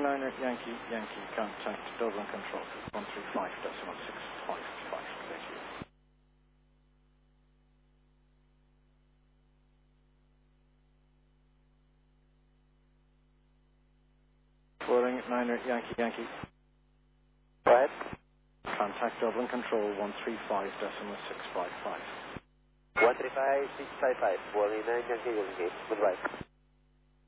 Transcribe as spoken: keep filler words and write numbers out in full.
niner Yankee, Yankee, contact Dublin Control, one three five decimal six five five. Thank you. Boarding niner Yankee, Yankee. Go ahead. Contact Dublin Control, one three five decimal six five five. one three five six five five, boarding nine Yankee, Yankee. Goodbye.